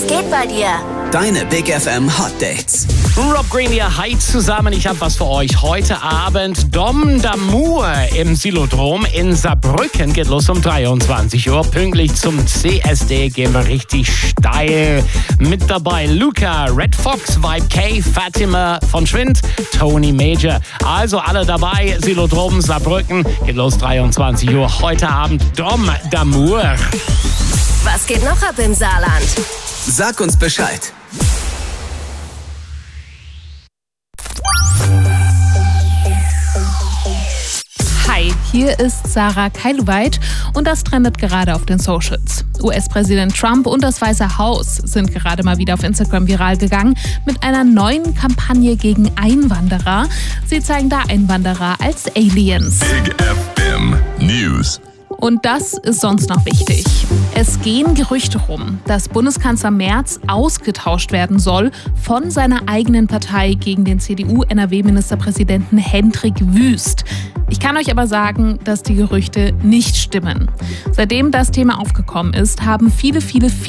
Was geht bei dir? Deine Big FM Hot Dates. Rob Green hier, hi zusammen. Ich habe was für euch. Heute Abend Dom d'Amour im Silodrom in Saarbrücken. Geht los um 23 Uhr. Pünktlich zum CSD gehen wir richtig steil. Mit dabei Luca, Red Fox, Vibe K, Fatima von Schwind, Tony Major. Also alle dabei. Silodrom, Saarbrücken. Geht los 23 Uhr. Heute Abend Dom d'Amour. Was geht noch ab im Saarland? Sag uns Bescheid. Hi, hier ist Sarah Keiluweit und das trendet gerade auf den Socials. US-Präsident Trump und das Weiße Haus sind gerade mal wieder auf Instagram viral gegangen mit einer neuen Kampagne gegen Einwanderer. Sie zeigen da Einwanderer als Aliens. Big FM News. Und das ist sonst noch wichtig. Es gehen Gerüchte rum, dass Bundeskanzler Merz ausgetauscht werden soll von seiner eigenen Partei gegen den CDU-NRW-Ministerpräsidenten Hendrik Wüst. Ich kann euch aber sagen, dass die Gerüchte nicht stimmen. Seitdem das Thema aufgekommen ist, haben viele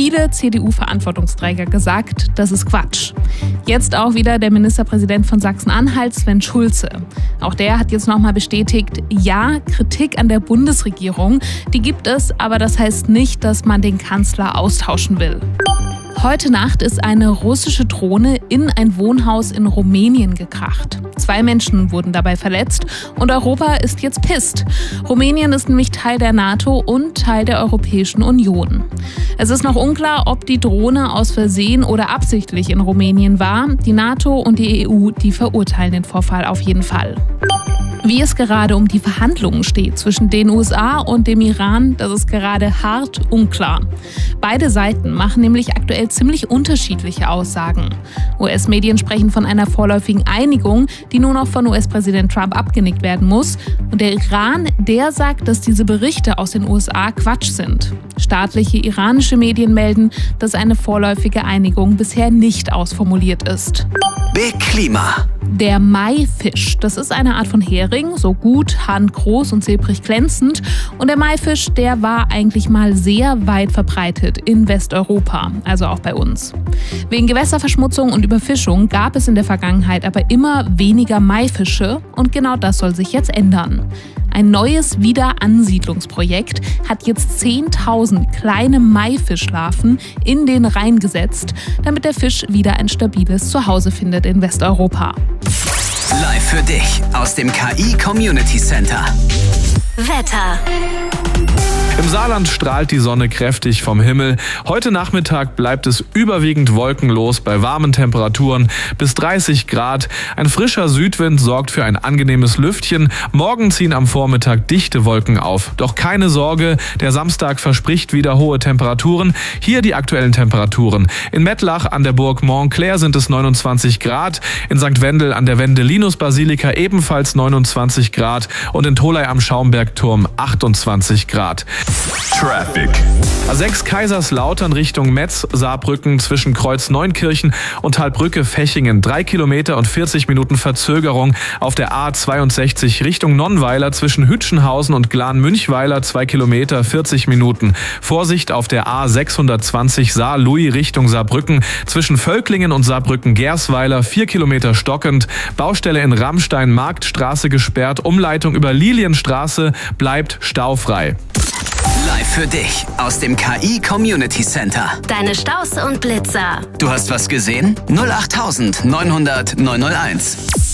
CDU-Verantwortungsträger gesagt, das ist Quatsch. Jetzt auch wieder der Ministerpräsident von Sachsen-Anhalt, Sven Schulze. Auch der hat jetzt nochmal bestätigt, ja, Kritik an der Bundesregierung, die gibt es, aber das heißt nicht, dass man den Kanzler austauschen will. Heute Nacht ist eine russische Drohne in ein Wohnhaus in Rumänien gekracht. 2 Menschen wurden dabei verletzt und Europa ist jetzt pisst. Rumänien ist nämlich Teil der NATO und Teil der Europäischen Union. Es ist noch unklar, ob die Drohne aus Versehen oder absichtlich in Rumänien war. Die NATO und die EU, die verurteilen den Vorfall auf jeden Fall. Wie es gerade um die Verhandlungen steht zwischen den USA und dem Iran, das ist gerade hart unklar. Beide Seiten machen nämlich aktuell ziemlich unterschiedliche Aussagen. US-Medien sprechen von einer vorläufigen Einigung, die nur noch von US-Präsident Trump abgenickt werden muss. Und der Iran, der sagt, dass diese Berichte aus den USA Quatsch sind. Staatliche iranische Medien melden, dass eine vorläufige Einigung bisher nicht ausformuliert ist. Big Klima. Der Maifisch, das ist eine Art von Hering, so gut, handgroß und silbrig glänzend. Und der Maifisch, der war eigentlich mal sehr weit verbreitet in Westeuropa, also auch bei uns. Wegen Gewässerverschmutzung und Überfischung gab es in der Vergangenheit aber immer weniger Maifische und genau das soll sich jetzt ändern. Ein neues Wiederansiedlungsprojekt hat jetzt 10.000 kleine Maifischlarven in den Rhein gesetzt, damit der Fisch wieder ein stabiles Zuhause findet in Westeuropa. Live für dich aus dem KI Community Center. Wetter. Im Saarland strahlt die Sonne kräftig vom Himmel. Heute Nachmittag bleibt es überwiegend wolkenlos bei warmen Temperaturen bis 30 Grad. Ein frischer Südwind sorgt für ein angenehmes Lüftchen. Morgen ziehen am Vormittag dichte Wolken auf. Doch keine Sorge, der Samstag verspricht wieder hohe Temperaturen. Hier die aktuellen Temperaturen. In Mettlach an der Burg Montclair sind es 29 Grad. In St. Wendel an der Wendelinus-Basilika ebenfalls 29 Grad. Und in Tholey am Schaumbergturm 28 Grad. Traffic. A6 Kaiserslautern Richtung Metz, Saarbrücken zwischen Kreuz Neunkirchen und Talbrücke-Fechingen. 3 Kilometer und 40 Minuten Verzögerung. Auf der A62 Richtung Nonnweiler zwischen Hütchenhausen und Glan-Münchweiler 2 Kilometer 40 Minuten. Vorsicht auf der A620 Saar-Louis Richtung Saarbrücken zwischen Völklingen und Saarbrücken-Gersweiler 4 Kilometer stockend. Baustelle in Rammstein, Marktstraße gesperrt. Umleitung über Lilienstraße bleibt staufrei. Live für dich aus dem KI Community Center. Deine Staus und Blitzer. Du hast was gesehen? 08900 901.